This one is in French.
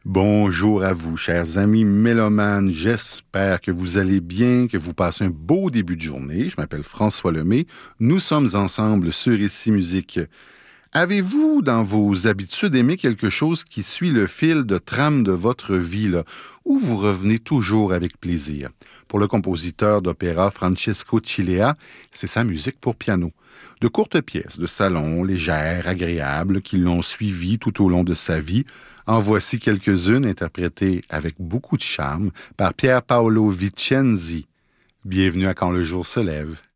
Bonjour à vous, chers amis mélomanes. J'espère que vous allez bien, que vous passez un beau début de journée. Je m'appelle François Lemay. Nous sommes ensemble sur Ici Musique. Avez-vous, dans vos habitudes, aimé quelque chose qui suit le fil de trame de votre vie, là, où vous revenez toujours avec plaisir? Pour le compositeur d'opéra Francesco Cilea, c'est sa musique pour piano. De courtes pièces de salon, légères, agréables, qui l'ont suivi tout au long de sa vie. En voici quelques-unes interprétées avec beaucoup de charme par Pier Paolo Vicenzi. Bienvenue à Quand le jour se lève.